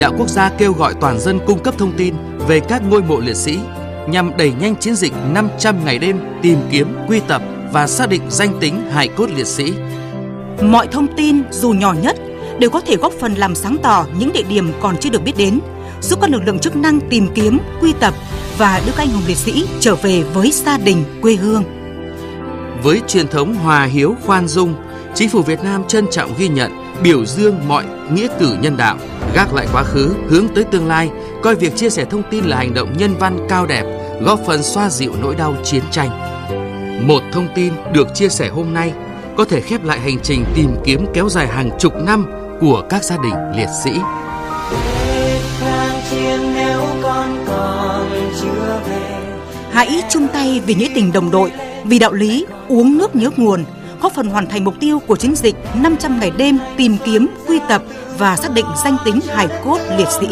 Đạo quốc gia kêu gọi toàn dân cung cấp thông tin về các ngôi mộ liệt sĩ nhằm đẩy nhanh chiến dịch 500 ngày đêm tìm kiếm, quy tập và xác định danh tính hài cốt liệt sĩ. Mọi thông tin dù nhỏ nhất đều có thể góp phần làm sáng tỏ những địa điểm còn chưa được biết đến, giúp các lực lượng chức năng tìm kiếm, quy tập và đưa các anh hùng liệt sĩ trở về với gia đình, quê hương. Với truyền thống hòa hiếu khoan dung, Chính phủ Việt Nam trân trọng ghi nhận, biểu dương mọi nghĩa cử nhân đạo, gác lại quá khứ, hướng tới tương lai, coi việc chia sẻ thông tin là hành động nhân văn cao đẹp, góp phần xoa dịu nỗi đau chiến tranh. Một thông tin được chia sẻ hôm nay có thể khép lại hành trình tìm kiếm kéo dài hàng chục năm của các gia đình liệt sĩ. Hãy chung tay vì nghĩa tình đồng đội, vì đạo lý uống nước nhớ nguồn, góp phần hoàn thành mục tiêu của chiến dịch 500 ngày đêm tìm kiếm, quy tập và xác định danh tính hài cốt liệt sĩ.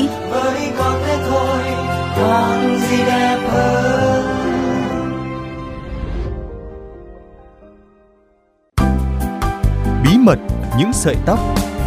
Bí mật những sợi tóc.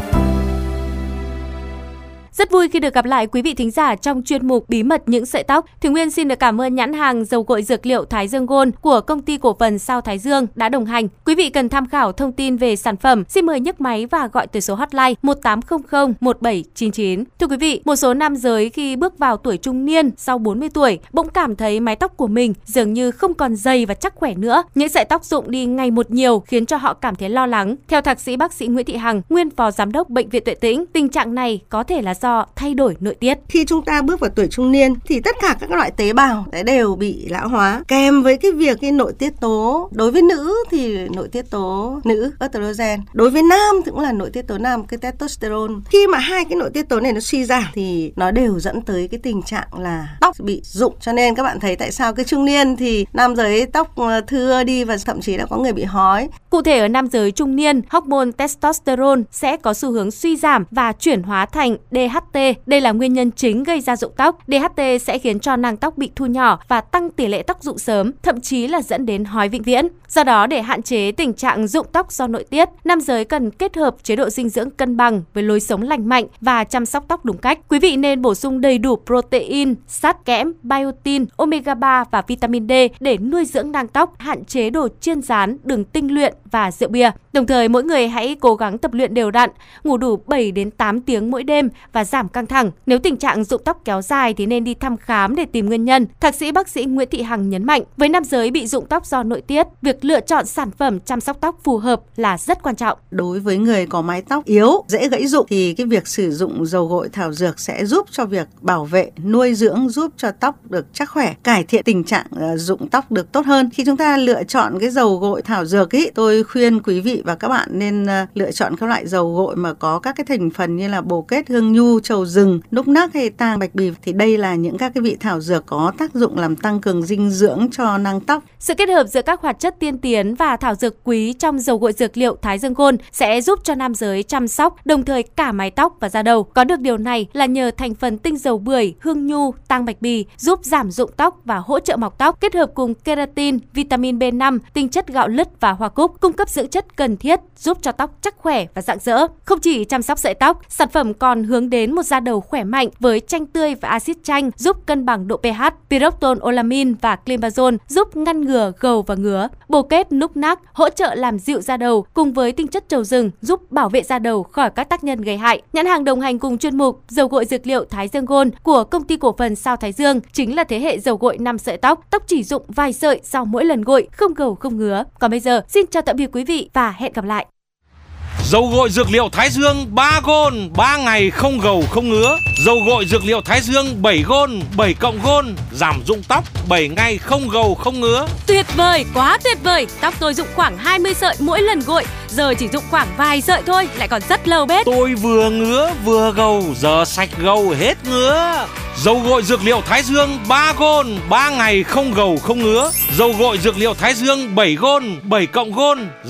Rất vui khi được gặp lại quý vị thính giả trong chuyên mục Bí mật những sợi tóc. Thủy Nguyên xin được cảm ơn nhãn hàng dầu gội dược liệu Thái Dương Gold của công ty cổ phần Sao Thái Dương đã đồng hành. Quý vị cần tham khảo thông tin về sản phẩm, xin mời nhấc máy và gọi tới số hotline 1800 1799. Thưa quý vị, một số nam giới khi bước vào tuổi trung niên sau 40 tuổi bỗng cảm thấy mái tóc của mình dường như không còn dày và chắc khỏe nữa. Những sợi tóc rụng đi ngày một nhiều khiến cho họ cảm thấy lo lắng. Theo thạc sĩ bác sĩ Nguyễn Thị Hằng, nguyên phó giám đốc Bệnh viện Tuệ Tĩnh, tình trạng này có thể là do thay đổi nội tiết. Khi chúng ta bước vào tuổi trung niên thì tất cả các loại tế bào đều bị lão hóa, kèm với cái nội tiết tố. Đối với nữ thì nội tiết tố nữ estrogen, đối với nam thì cũng là nội tiết tố nam, cái testosterone. Khi mà hai cái nội tiết tố này nó suy giảm thì nó đều dẫn tới cái tình trạng là tóc bị rụng. Cho nên các bạn thấy tại sao cái trung niên thì nam giới tóc thưa đi và thậm chí là có người bị hói. Cụ thể ở nam giới trung niên, hormone testosterone sẽ có xu hướng suy giảm và chuyển hóa thành DHT. Đây là nguyên nhân chính gây ra rụng tóc. DHT sẽ khiến cho nang tóc bị thu nhỏ và tăng tỷ lệ tóc rụng sớm, thậm chí là dẫn đến hói vĩnh viễn. Do đó, để hạn chế tình trạng rụng tóc do nội tiết, nam giới cần kết hợp chế độ dinh dưỡng cân bằng với lối sống lành mạnh và chăm sóc tóc đúng cách. Quý vị nên bổ sung đầy đủ protein, sắt, kẽm, biotin, omega 3 và vitamin D để nuôi dưỡng nang tóc, hạn chế đồ chiên rán, đường tinh luyện và rượu bia. Đồng thời, mỗi người hãy cố gắng tập luyện đều đặn, ngủ đủ 7 đến 8 tiếng mỗi đêm và giảm căng thẳng. Nếu tình trạng rụng tóc kéo dài thì nên đi thăm khám để tìm nguyên nhân. Thạc sĩ bác sĩ Nguyễn Thị Hằng nhấn mạnh, với nam giới bị rụng tóc do nội tiết, việc lựa chọn sản phẩm chăm sóc tóc phù hợp là rất quan trọng. Đối với người có mái tóc yếu, dễ gãy rụng thì cái việc sử dụng dầu gội thảo dược sẽ giúp cho việc bảo vệ, nuôi dưỡng, giúp cho tóc được chắc khỏe, cải thiện tình trạng rụng tóc được tốt hơn. Khi chúng ta lựa chọn cái dầu gội thảo dược tôi khuyên quý vị và các bạn nên lựa chọn các loại dầu gội mà có các cái thành phần như là bồ kết, hương nhu, trầu rừng, núc nắc hay tang bạch bì. Thì đây là những các cái vị thảo dược có tác dụng làm tăng cường dinh dưỡng cho nang tóc. Sự kết hợp giữa các hoạt chất tiên tiến và thảo dược quý trong dầu gội dược liệu Thái Dương Gold sẽ giúp cho nam giới chăm sóc đồng thời cả mái tóc và da đầu. Có được điều này là nhờ thành phần tinh dầu bưởi, hương nhu, tang bạch bì giúp giảm rụng tóc và hỗ trợ mọc tóc, kết hợp cùng keratin, vitamin B5, tinh chất gạo lứt và hoa cúc, cung cấp dưỡng chất cần thiết giúp cho tóc chắc khỏe và rạng rỡ. Không chỉ chăm sóc sợi tóc, sản phẩm còn hướng đến một da đầu khỏe mạnh với chanh tươi và axit chanh giúp cân bằng độ pH, pyrophthol-olamin và clenbuterol giúp ngăn ngừa gầu và ngứa, bồ kết núc nắc hỗ trợ làm dịu da đầu cùng với tinh chất trầu rừng giúp bảo vệ da đầu khỏi các tác nhân gây hại. Nhãn hàng đồng hành cùng chuyên mục dầu gội dược liệu Thái Dương Gold của công ty cổ phần Sao Thái Dương chính là thế hệ dầu gội 5 sợi tóc chỉ rụng vài sợi sau mỗi lần gội, không gầu không ngứa. Còn bây giờ, xin chào tạm biệt quý vị và hẹn gặp lại. Dầu gội dược liệu Thái Dương 3 Gold, 3 ngày không gầu không ngứa. Dầu gội dược liệu Thái Dương 7 Gold, 7 cộng Gold, giảm rụng tóc 7 ngày không gầu không ngứa. Tuyệt vời, quá tuyệt vời. Tóc tôi rụng khoảng 20 sợi mỗi lần gội, giờ chỉ rụng khoảng vài sợi thôi, lại còn rất lâu bết. Tôi vừa ngứa vừa gầu, giờ sạch gầu hết ngứa. Dầu gội dược liệu Thái Dương 3 Gold, 3 ngày không gầu không ngứa. Dầu gội dược liệu Thái Dương 7 Gold, 7 cộng Gold,